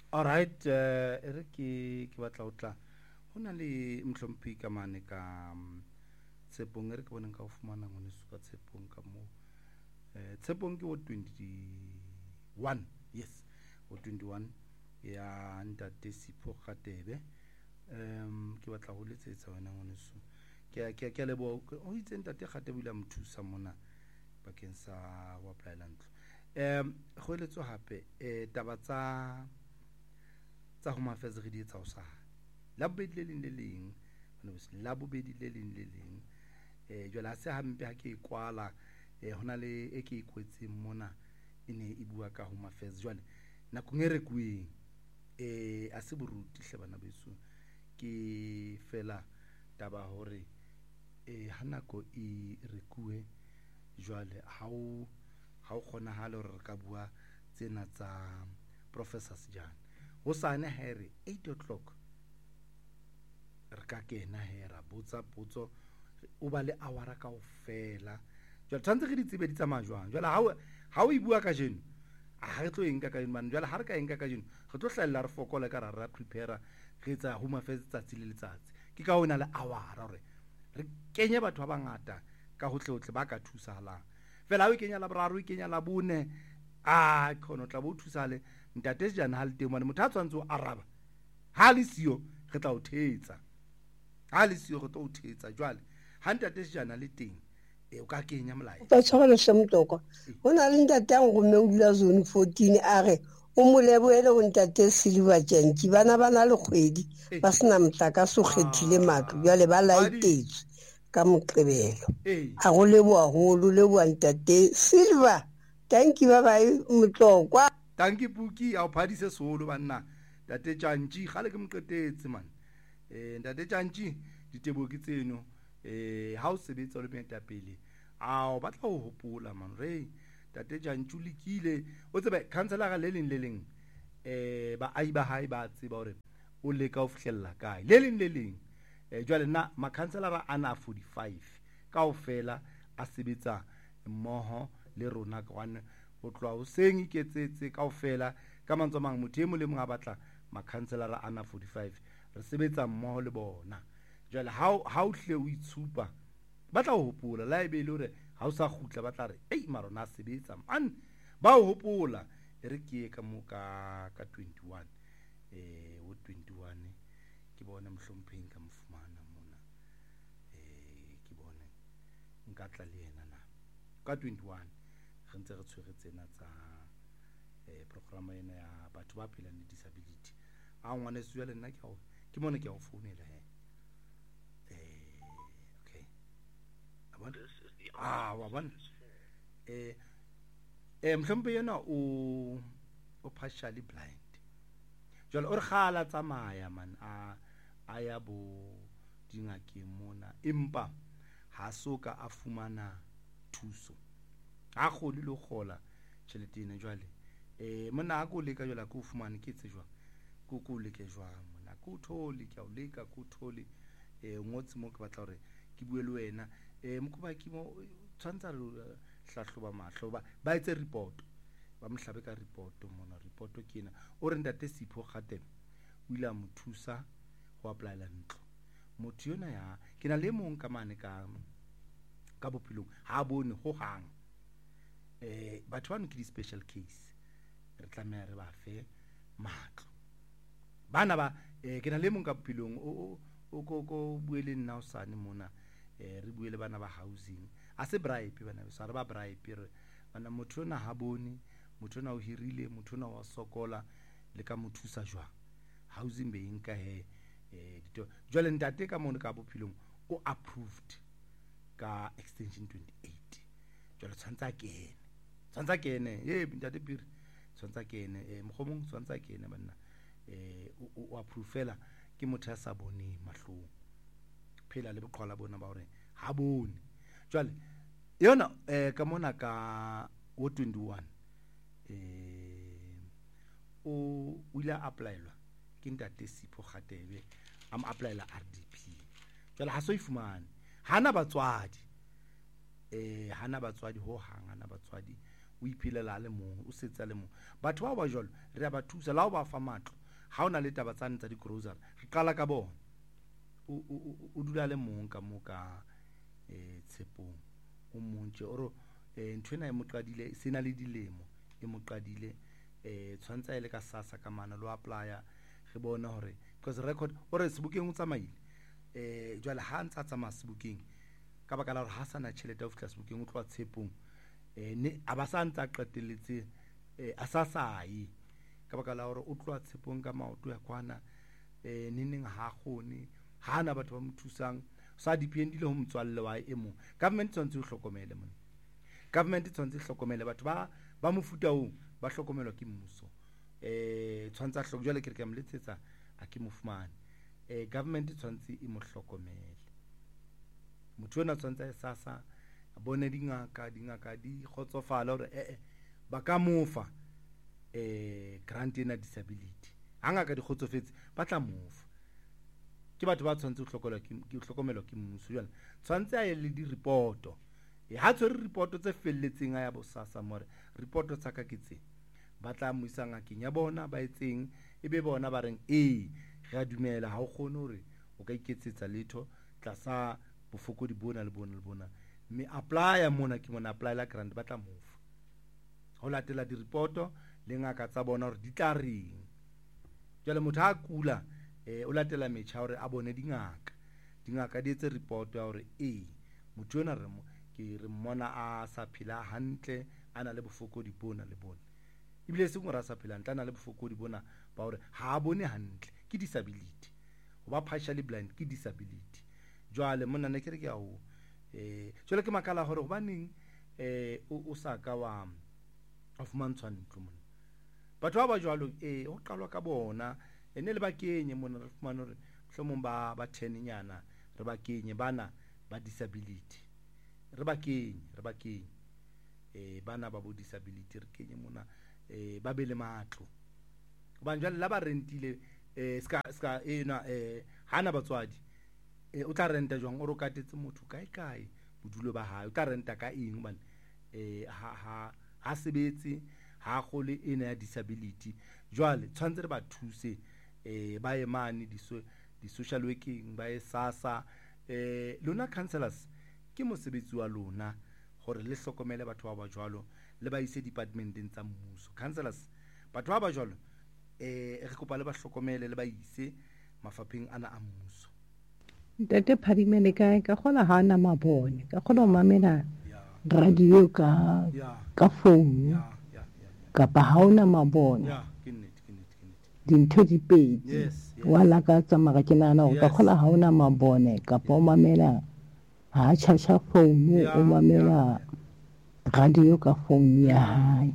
All right, re ke batla o tla ho na le mhlomphi ka mane ka Tshepong re ke boneng ka o fumana ngone se ka Tshepong ka mo Tshepong ke o 21, yes, o 21 ya ntate Sipho Kgatebe. Ke batla ho letsetsa wena ngone se ke lebo o itse ntate Kgatebe ile mthusa mona bakeng sa wa apply ntlo go eletso hape taba tsa Home Affairs re di etsa o sa la bobedi le leng la bobedi le leng jwale se hampe ha ke ikwala hona le e ke ikwetseng mona ene e bua ka Home Affairs jwale nako ngere kueng a se boruti hle bana beso ke fela taba hore hanako e rekue jwale ha o kgona hale hore re ka bua tsena tsa Professor Sejana ho sane here 8 o'clock re ka kena hera botsa potso o ba le awara ka ofela jwale tshwantse re di tsebe di tsamaya jwang jwale ha o e bua ka jeno a re tlo eng ka jeno man jwale ha re ka eng ka jeno re tlo hlalla re fokola ka ra prepare re etsa Home Affairs tsatsi le letsatsi ke ka ona le awara hore re kenye batho ba bangata ka hohle ba ka thusahalang fela ha o kenya la boraro o kenya la bone khono tla bo thusale ntate Sejana ha le teng mane motho a tswantse o araba ha le siyo re tla o thetsa ha le siyo re tlo o thetsa jwale ha ntate Sejana le teng o ka kenya molao ba tshwara semtoko hona le ntate a go meudula zone 14 a re o moleboele go ntate Silver Jantsi bana le kgwedi ba sena motlakase o kgethile matlo jwale ba laetetse ka Moqebelo a go leboa holo leboa ntate Silver. Thank you bye motlokwa thank you Puki a o phadise solo banna ntate Jantsi gale ke moqetetse man ntate Jantsi ditebo ke tseno ha o sebetsa le moetapele a o batla ho hopola man re tate Jantsi o lekile o tsebe councilor le leng ba ai ba hae ba tseba hore o leka o fihlella kae le leng jwale na ma councilor ana 45 kaofela a sebetsa mmoho le rona ka one o tloa o seng iketsetse kaofela ka mantswe mang motho e mo le mong a batla ma councilor ana 45 re sebetsa mmoho le bona jwale ha o hle o itshupa batla ho hopola la ebe le hore ha o sa khutla batla re ei marona sebetsa man ba ho hopola re ke ka mo ka 21 o 21 ke bona mhlompheng ka mfumana mona ke bona nka tla le yena na ka 21 re ntse re tshwere tsena tsa programa ena ya batho ba phelang le disability a ngwane se jwale nna ke mona ke a o founela okay wa bona mhlompe yena o partially blind jwale o re khala tsamaya man a ya bo dingakeng mona empa ha soka a fumana thuso a kholi lo khola tšhelete ena jwale mona a go leka jwale go fumane ke tse jwang go leke jwang mona go thole ke a o leka go thole ngotse mo ke batla hore ke bue le wena mokoba ke mo tshwantsa re hlahloba mahloba ba etse report ba mhlabe ka report mona report ke ena o re ntate Sipho Kgatebe o ile a mothusa go applyela ntlo motho yona ya ke na le mong ka mane ka bophelong ha bone ho hang batho ba no ke di special case re tlameha re ba fe matlo bana ba ke na le mong ka bophelong o go buele nna o sane mona re buele bana ba housing a se bribe bana ba re ba bribe re bana motho na ha bone motho na o hirile motho na wa sokola le ka mothusa jwa housing be nka jwale ntate ka mona ka bophelong o approved ka extension 28 jwale tshwantsa kene ntate Piri tshwantsa kene mogomong tshwantsa kene banna o approve ke motho a sa bone mahlong phela le boqhwala bona ba hore ha bone jwale yona ka mona ka wo 21 o ile applyelwa ke ntate Sipho Kgatebe am applyela RDP jwale ha so ifumane hana batswadi ho hangana batswadi o iphelela le mong o setsa le mong batho ba jolo re ba thusa la o ba fa matlo ha ona le taba tsane tsa di grocery re qala ka bona o dula le mong ka mo ka Tshepong o montse oro ntwena e mo qadile sena le dilemo e mo qadile tshwantsa ile ka SASSA ka mana lo applya re bona hore because record ore Sebokeng o tsamaile jwale ha ntsa tsamaya Sebokeng ka baka la hore ha sana tšhelete o fitla Sebokeng o tloa Tshepong ne a ba sa ntsa qetelletse a sa sai ka baka la hore o tloa Tshepong ka maoto ya kwana neng ha gone ha na batho ba mo thusang sa dipendile ho motswalle wa emo government tsantse o hlokomele mona government tsantse hlokomele batho ba mofuta o ba hlokomelwa ke mmuso tshwantsa hloko jwale ke re ka mletsetsa a ke mofumane government tsantse e mo hlokomele motho ona tshwantsa SASSA a bone dingaka di khotsofala hore ba ka mofa grant ena disability hanga ka di khotsofetse ba tla mofa ke batho ba tshwantse ho hlokomelwa ke mmuso jwale tshwantse a ye le di reporto ha tshwere reporto tse felletseng a ya bo SASSA more reporto tsa ka ke tse ba tla mo isa ngakeng ya bona ba etseng ebe bona ba reng re a dumela ha o kgone hore o ka iketsetsa letho tlasa bofokodi bona le bona mme applya mona ke mona apply la grant ba tla mofa ho latela di reporto le ngaka tsa bona hore di tla reng jwale motho ha kula o latela metjha hore a bone dingaka di etse report ya hore motho ona re mmona a sa phela hantle ana le bofokodi bona le bona ibile se ngora sa phela ntana le bofokodi bona ba hore ha bone hantle ke disability ho ba partially blind ke disability jwale monna ne ke re ke a o jwale ke makala hore hobaneng o sa ka wa fumantshwa ntlo mona batho ba jwalo ho qalwa ka bona ene le ba kenye mona re fumana hore mohlomong ba 10 nyana re ba kenye bana ba disability re ba kenye bana ba bo disability re kenye mona ba be le matlo ba njalo la ba rentile ska hana batswadi o tla renta jwang o ro katetse motho kae bodulo ba hae o tla renta ka eng bana ha sebetse ha gole ena ya disability jwale tshwantse re ba thuse ba emane di social working ba SASSA lona councillors ke mosebetsi wa lona gore le hlokomele batho ba jwalo le ba ise departmenteng tsa mmuso councillors batho ba jwalo re kopa le ba hlokomele le ba ise mafapheng ana a mmuso Ntate Phadimele ka kgona ha na mabone ka kgona ho mamela radio ka phone kapa ha ona mabone dintho di pedi wala ka tsamaka ke nana o ka kgona ha ona mabone kapa o mamela ha charge phone o mamela radio ka phone ya hae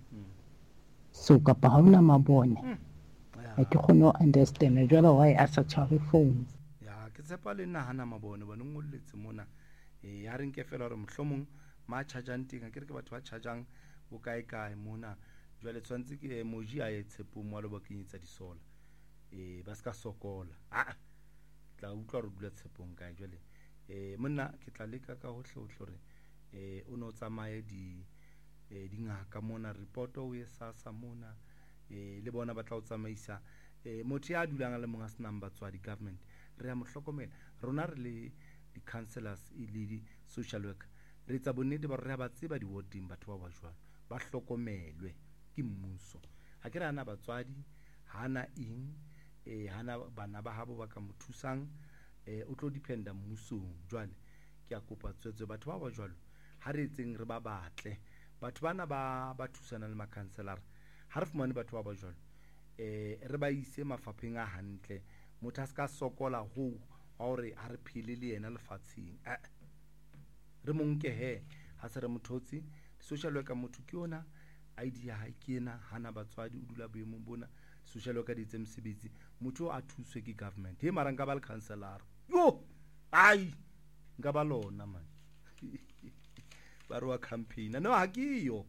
so kapa ha ona mabone ha ke kgone ho understand jwale why a sa tshware phone ke tsepa le nna hana mabone ba ngolletse mona ya re nke fela hore mohlomong ma chargeang teng ke re ke batho ba chargeang o kae mona jwale tshwantse ke emoji a Tshepong wa lo ba kenyetsa disola ba ska sokola tla utlwa re dula Tshepong kae jwale monna ke tla leka ka hohle hore o no tsamaye dingaka mona report o ye SASSA mona le bona ba tla o tsamaisa motho ya dulang le monga senang batswadi government re ya mohlokomela rona re le di councillors le di social worker re tsa bonnete ba re ba tseba di warding batho ba jwalo ba hlokomelwe ke mmuso ha ke rana batswadi hana hana bana ba habo ba ka mothusang o tlo dependa mmusong jwale ke a kopa tswetswe batho ba jwalo ha re etseng re ba batle batho bana ba thusana le makhanselara ha re fumane batho ba jwalo re ba ise mafapheng a hantle motho a ska sokola ho hore ha re phele le yena lefatsheng re monke ha se re mothotsi social worker motho ke yona ID ya hae ke ena hana batswadi o dula boemong bona social worker di tse msebetsi motho a thuswe ke government mara nka ba le councillor yo nka ba lona man ba re wa campaign no hakiyo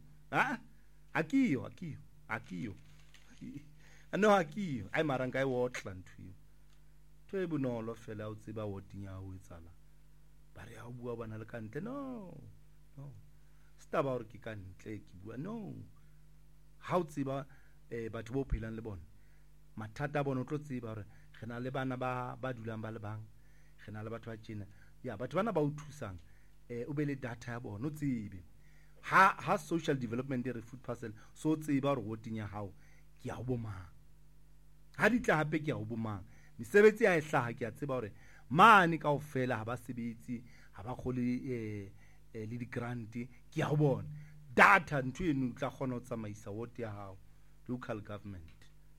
mara nka wotla ntho to e bonolo fela o tseba woting ya o etsala ba re ha o bua bana le kantle no staba hore ke kantle ke bua no ha o tseba batho ba o phelang le bona mathata a bona o tlo tseba hore re na le bana ba dulang ba le bang, re na le batho ba tjena ya batho bana ba o thusang o be le data ya bona o tsebe ha social development re food parcel so tseba hore voting ya hao ke ya bo mang, ha di tla hape ke ya bo mang, mesebetsi ya e hlaha ke ya tseba hore mane kaofela ha ba sebetsi ha ba khole le di grant ke ya bona data ntwe eno tla kgona ho tsamaisa ward ya hao local government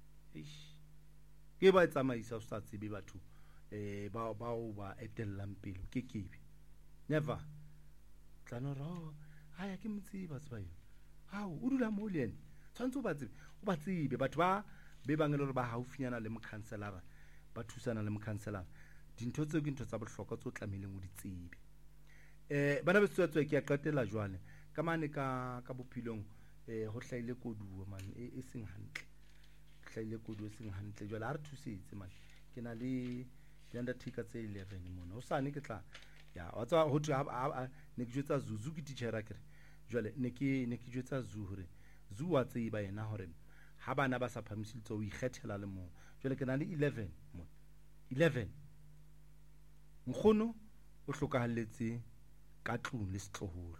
ke ba tsamaisa o sa tsebe batho ba etellang pele ke kebe never tlano ro haya ke mtsiba tseba yena hao o dula mo le ene tshwantse o ba tsebe batho ba be bangelo re ba haufinyana le mokhanselara ba thusana le mokhanselara dintho tseo ke ntho tsa bohlokwa tso tlameleng o di tsebe bana be tswetswe ke a qetela jwale ka mane ka bophilong ho hlaile koduwa man e seng hantle hlaile koduwa seng hantle jwale ha re thusetse man ke na le undertaker tse 11 mona o sane ke tla ya wa tsa ho ne ke jwetsa Zuzu ke teacher akere jwale ne ke jwetsa Zuzu hore Zuzu wa tseba yena hore ha bana ba sa phamisitse o ikgethela le mo jwale ke na le 11 mona 11 nkgono o hlokahalletse ka tlung le setloholo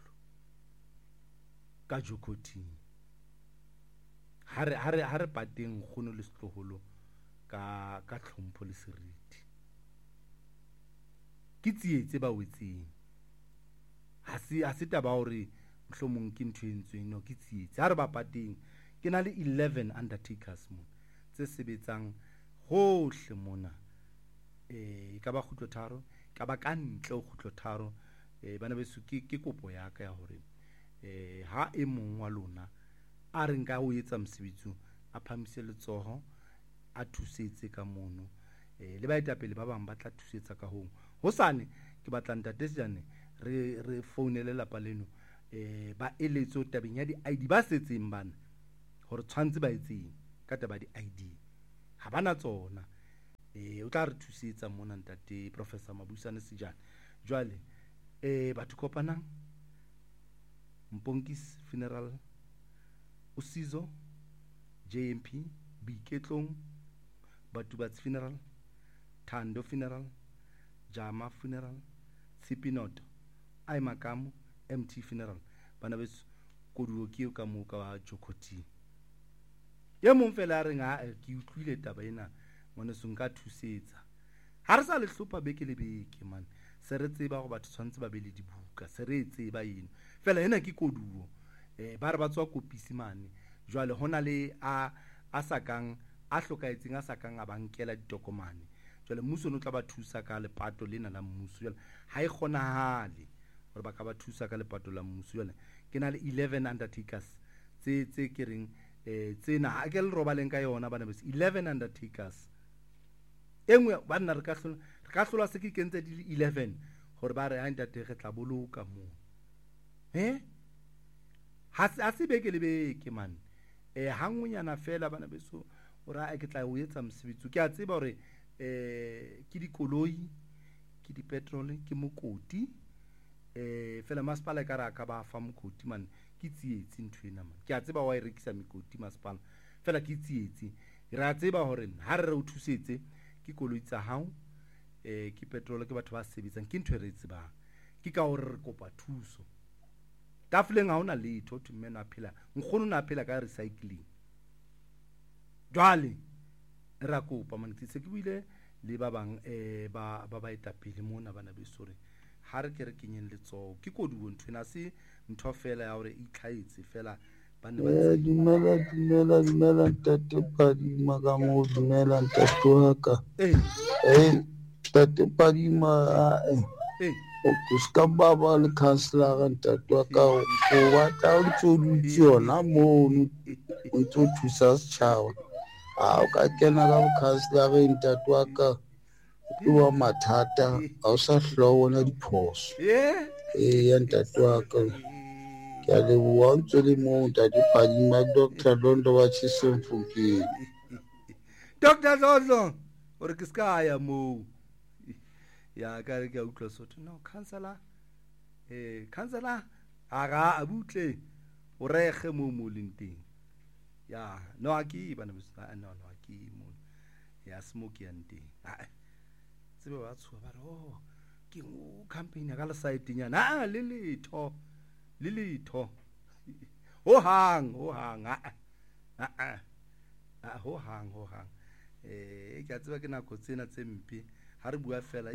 ka Jokoting ha re pateng nkgono le setloholo ka tlhompho le seriti ke tsietse ba wetseng ha se taba hore mohlomong ke ntho e ntsweng no ke tsietse ha re ba pateng ke na le 11 undertakers mo tse sebetsang hohle mona ka ba khutlo tharo ka ba ka ntle o khutlo tharo bana beso ke kopo ya ka ya hore ha e mong wa lona a re nka o etsa mosebetsi a phamise letsoho a thusetse ka mono le baetapele ba bang ba tla thusetsa ka hong hosane ke batla ntate Sejane re founele lapa leno ba eletso tabeng ya di ID ba setseng bana hore tshwantse ba etseng ka taba di ID ha bana tsona o tla re thusetsa mona ntate Professor Mabusane Sejane jwale batho kopanang Mponkis Funeral Usizo JMP Biketlong Batubatsi Funeral Thando Funeral Jama Funeral Tsipinoto Aimakamu MT Funeral bana beso koduo ke ka mo ka Jokoting ye mong fela re nga ke utlwile taba ena mona sunka thusetsa ha re sa le hlopha beke le beke man se re tseba go batho tshwantse ba be le dibuka se re tseba eno fela ena ke koduo ba re ba tswa kopisi mane jwale hona le a sakang a hlokaetseng a sakang a bankela ditokomane jwale mmuso no tla ba thusa ka lepato lena la mmuso jwale ha e kgonahale hore ba ka ba thusa ka lepato la mmuso jwale ke na le 11 undertakers tse ke reng tsena ha ke le robaleng ka yona bana bese 11 undertakers engwe ba nna re ka hlola se ke kentse di 11 hore ba re ha ntate re tla boloka mo ha se beke le beke man ha ngonyana fela bana beso ora ke tla o etsa mosebetsi ke a tseba hore ke dikoloi ke di petrol ke mokoti fela masepala ka ra ka ba fa mokoti man ke tsietsi nthwena man ke a tseba wa e rekisa mekoti masepala fela ke tsietsi ra tseba hore ha re o thusetse ke koloi tsa hao ke petrol ke batho ba sebetsang ke ntwe re tsebang ke ka hore re kopa thuso tafleng ha ona letho to mmena phela nkgono na phela ka recycling jwale ra kopa man ke se ke buile le ba bang ba etapele mona bana besore ha re ke re kenyeng letso ke koduo ntwena se ntho fela ya hore itlhaetse fela bana ba dumela ntate Padima ka mo dumela ntate wa ka ntate Padima o ska baba le counselor ntate wa ka o batla o ntso dutse yona mono o ntso thusa setjhaba o ka kena ka counselor ntate wa ka wa mathata ha o sa hlona diphoso ya ntate wa ka ke a leboha ntse le mo ntate Padima Dr. Londo wa Chisemfukeng Dr. Londo o re ke ska ya mo ya ka re ke utlwa sotho no counselor aga abutle o rege mo molinteng ya no aki bana no aki mo ya smoke yang teng tsebe ba tshoa ba re ke o campaign ya ka le site nyana le letho ho hang ho hang ke a tseba ke nako tsena tse mpe ha re bua fela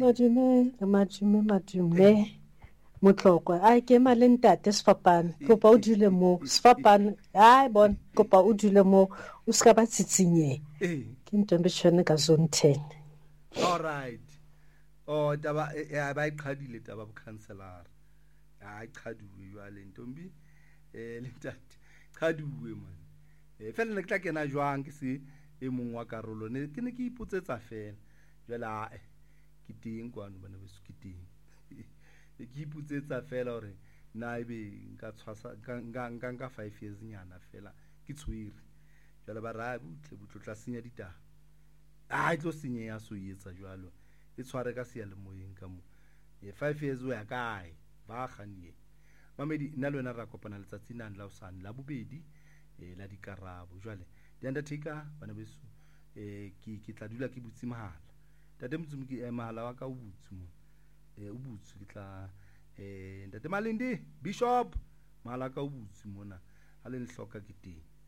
madume Motlokwa a ke ma le ntate Sefapano kopa o dule mo Sefapano bon kopa o dule mo o ska ba tsitsinye ke ntombe tshone ka zone 10 all right taba ya ba iqhadile taba bu councilor iqhaduwe yale ntombi le ntate qhaduwe man fela ne ke tla kena jwang ke se e mong wa karolo ne ke ipotsetsa fela jwala ke teng kwano bana ba su ke teng ke ipotsetsa fela hore na ibe nka tshwasa nka 5 years nyana fela ke tshwere jwale ba ra butle tla senya ditaba e tlo senya ya so yetsa jwalo e tshware ka se ya le moyeng ka mo 5 years o ya kae ba ganie mamedi nna le wena ra kopana letsatsi nang la usane la bobedi la dikarabo jwale di undertaker bana beso ke tla dula ke butsi mahala tate motsumo ke mahala wa ka o butsi mo o butsi ke tla ntate Malindi Bishop mahala ka o butsi mona a le nhloka ke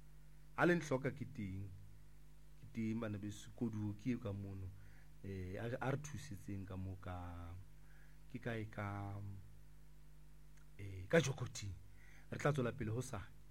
teng bana beso kodu ke ka mono a re thusitseng ka mo ka ke kae ka Jokoti re tla tswela pele ho sa